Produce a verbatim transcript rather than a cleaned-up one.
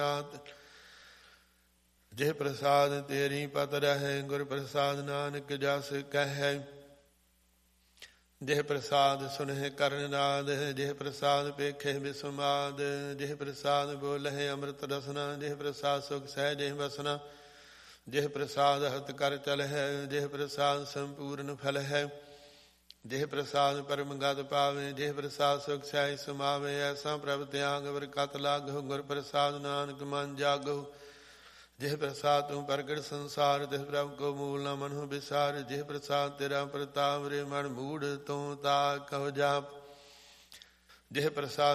ਜਿਹ ਪ੍ਰਸਾਦ ਤੇਰੀ ਪਤ ਰਹਿ, ਗੁਰ ਪ੍ਰਸਾਦ ਨਾਨਕ ਜਸ ਕਹਿ। ਜਿਹ ਪ੍ਰਸਾਦ ਸੁਨਹਿ ਕਰਨਾਦ, ਜਿਹ ਪ੍ਰਸਾਦ ਪੇਖੇ ਬਿਸਮਾਦ। ਜਿਹ ਪ੍ਰਸਾਦ ਬੋਲਹਿ ਅੰਮ੍ਰਿਤ ਰਸਨਾ, ਜਿਹ ਪ੍ਰਸਾਦ ਸੁਖ ਸਹਿਜੇ ਬਸਨਾ। ਜਿਹ ਪ੍ਰਸਾਦ ਹਤ ਕਰ ਚਲਹਿ, ਜਿਹ ਪ੍ਰਸਾਦ ਸੰਪੂਰਨ ਫਲ ਹੈ। ਜਿਹ ਪ੍ਰਸਾਦ ਪਰਮ ਗਤ ਪਾਵੇ, ਜਿਹ ਪ੍ਰਸਾਦ ਸੁਖ ਸਹਿਜ ਸਮਾਵੇ। ਐਸਾ ਪ੍ਰਭ ਤਿਆਗ ਬਰਕਤ ਲਾਗਹੁ, ਗੁਰ ਪ੍ਰਸਾਦ ਨਾਨਕ ਮਨ ਜਾਗਹੁ। ਜਿਹ ਪ੍ਰਸਾਦ ਤੂੰ ਪ੍ਰਗਟ ਸੰਸਾਰ, ਤਿਸ ਪ੍ਰਭ ਕੋ ਮੂਲ ਨ ਮਨਹੁ ਵਿਸਾਰ। ਜਿਹ ਪ੍ਰਸਾਦ ਤੇਰਾ ਪ੍ਰਤਾਪ, ਰੇ ਮਨ ਮੂੜ ਤੂੰ ਤਾ ਕਹੁ ਜਾਪ। ਜਿਹ ਪ੍ਰਸਾਦ